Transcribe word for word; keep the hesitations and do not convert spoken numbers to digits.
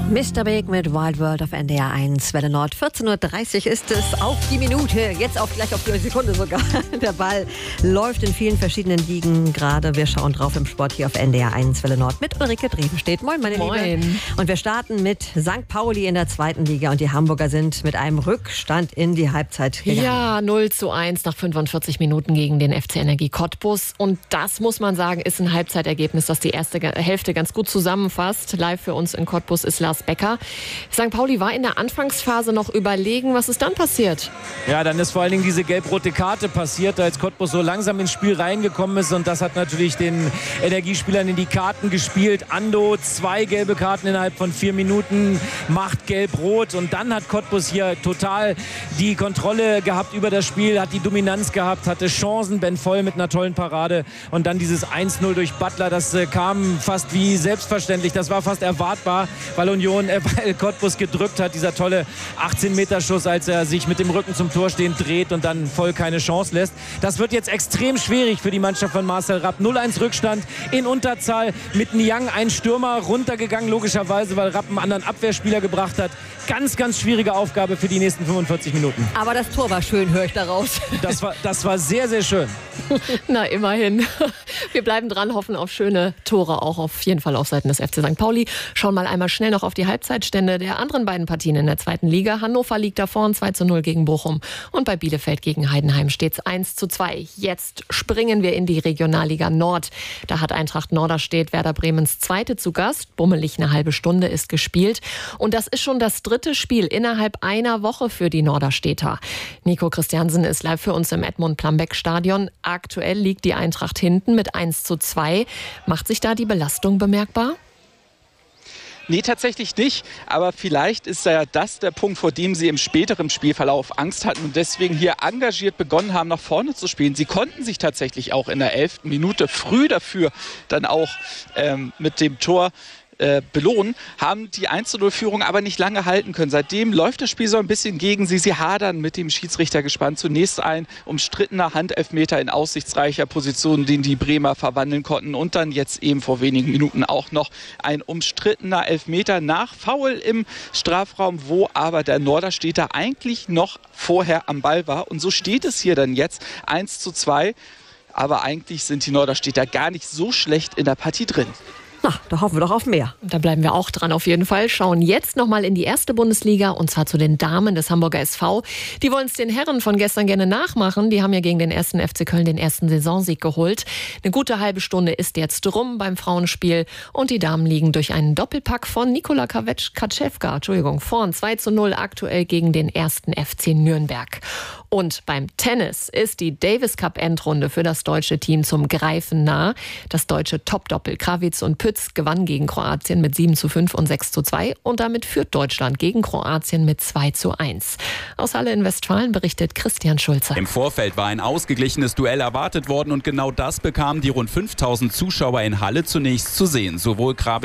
Mister Big mit Wild World auf N D R eins, Welle Nord. vierzehn Uhr dreißig ist es auf die Minute, jetzt auf gleich auf die Sekunde sogar. Der Ball läuft in vielen verschiedenen Ligen gerade. Wir schauen drauf im Sport hier auf N D R eins, Welle Nord mit Ulrike Drevenstedt. Moin, meine Moin. Liebe. Und wir starten mit Sankt Pauli in der zweiten Liga und die Hamburger sind mit einem Rückstand in die Halbzeit gegangen. Ja, null zu eins nach fünfundvierzig Minuten gegen den F C Energie Cottbus. Und das, muss man sagen, ist ein Halbzeitergebnis, das die erste Hälfte ganz gut zusammenfasst. Live für uns in Cottbus ist Lars Becker. Sankt Pauli war in der Anfangsphase noch überlegen. Was ist dann passiert? Ja, dann ist vor allen Dingen diese gelb-rote Karte passiert, als Cottbus so langsam ins Spiel reingekommen ist. Und das hat natürlich den Energiespielern in die Karten gespielt. Ando, zwei gelbe Karten innerhalb von vier Minuten, macht gelb-rot. Und dann hat Cottbus hier total die Kontrolle gehabt über das Spiel, hat die Dominanz gehabt, hatte Chancen. Ben Voll mit einer tollen Parade. Und dann dieses eins null durch Butler, das äh, kam fast wie selbstverständlich. Das war fast erwartbar, weil Union, äh, weil Cottbus gedrückt hat. Dieser tolle achtzehn-Meter-Schuss, als er sich mit dem Rücken zum Tor stehend dreht und dann Voll keine Chance lässt. Das wird jetzt extrem schwierig für die Mannschaft von Marcel Rapp. null eins Rückstand in Unterzahl. Mit Niang ein Stürmer runtergegangen, logischerweise, weil Rapp einen anderen Abwehrspieler gebracht hat. Ganz, ganz schwierige Aufgabe für die nächsten fünfundvierzig Minuten. Aber das Tor war schön, höre ich daraus. Das war, das war sehr, sehr schön. Na, immerhin. Wir bleiben dran, hoffen auf schöne Tore, auch auf jeden Fall auf Seiten des F C Sankt Pauli. Schauen mal einmal schnell noch auf die Halbzeitstände der anderen beiden Partien in der zweiten Liga. Hannover liegt da vorn, zwei zu null gegen Bochum. Und bei Bielefeld gegen Heidenheim steht es eins zu zwei. Jetzt springen wir in die Regionalliga Nord. Da hat Eintracht Norderstedt Werder Bremens Zweite zu Gast. Bummelig eine halbe Stunde ist gespielt. Und das ist schon das dritte Spiel innerhalb einer Woche für die Norderstädter. Nico Christiansen ist live für uns im Edmund-Plambeck-Stadion. Aktuell liegt die Eintracht hinten mit eins zu zwei. Macht sich da die Belastung bemerkbar? Nee, tatsächlich nicht. Aber vielleicht ist ja das der Punkt, vor dem sie im späteren Spielverlauf Angst hatten und deswegen hier engagiert begonnen haben, nach vorne zu spielen. Sie konnten sich tatsächlich auch in der elften Minute früh dafür dann auch ähm, mit dem Tor Äh, belohnen, haben die eins zu null Führung aber nicht lange halten können. Seitdem läuft das Spiel so ein bisschen gegen sie. Sie hadern mit dem Schiedsrichtergespann. Zunächst ein umstrittener Handelfmeter in aussichtsreicher Position, den die Bremer verwandeln konnten. Und dann jetzt eben vor wenigen Minuten auch noch ein umstrittener Elfmeter nach Foul im Strafraum, wo aber der Norderstädter eigentlich noch vorher am Ball war. Und so steht es hier dann jetzt eins zu zwei. Aber eigentlich sind die Norderstädter gar nicht so schlecht in der Partie drin. Na, da hoffen wir doch auf mehr. Da bleiben wir auch dran auf jeden Fall. Schauen jetzt nochmal in die erste Bundesliga und zwar zu den Damen des Hamburger S V. Die wollen es den Herren von gestern gerne nachmachen. Die haben ja gegen den ersten F C Köln den ersten Saisonsieg geholt. Eine gute halbe Stunde ist jetzt rum beim Frauenspiel und die Damen liegen durch einen Doppelpack von Nikola Kaczewka, Entschuldigung, vorn zwei zu null aktuell gegen den ersten F C Nürnberg. Und beim Tennis ist die Davis Cup Endrunde für das deutsche Team zum Greifen nah. Das deutsche Top-Doppel Krawitz und Pütz gewann gegen Kroatien mit sieben zu fünf und sechs zu zwei und damit führt Deutschland gegen Kroatien mit zwei zu eins. Aus Halle in Westfalen berichtet Christian Schulze. Im Vorfeld war ein ausgeglichenes Duell erwartet worden und genau das bekamen die rund fünftausend Zuschauer in Halle zunächst zu sehen. Sowohl Krawitz